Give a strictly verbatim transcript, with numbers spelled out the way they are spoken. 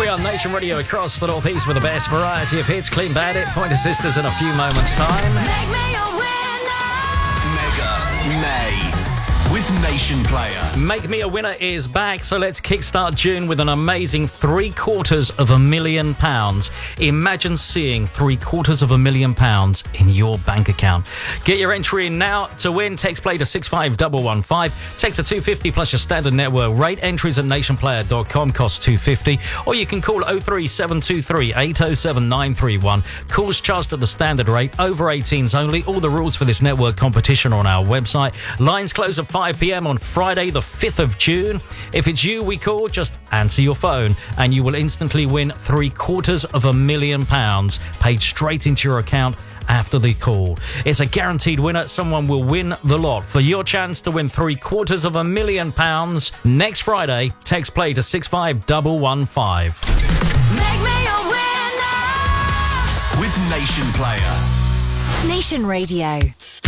We are Nation Radio across the North East with the best variety of hits. Clean Bandit, Pointer Sisters in a few moments' time. Make me a winner. Mega May with Nation Player. Make Me a Winner is back, so let's kickstart June with an amazing three quarters of a million pounds. Imagine seeing three quarters of a million pounds in your bank account. Get your entry in now to win. Text play to six five one one five. Text to two fifty plus your standard network rate. Entries at nation player dot com cost two fifty. Or you can call oh three seven two three eight oh seven nine three one. Calls charged at the standard rate. Over eighteens only. All the rules for this network competition are on our website. Lines close at five p.m. on Friday the fifth of June. If it's you we call, just answer your phone and you will instantly win three quarters of a million pounds paid straight into your account after the call. It's a guaranteed winner. Someone will win the lot. For your chance to win three quarters of a million pounds next Friday, text play to six five one one five. Make me a winner. With Nation Player. Nation Radio.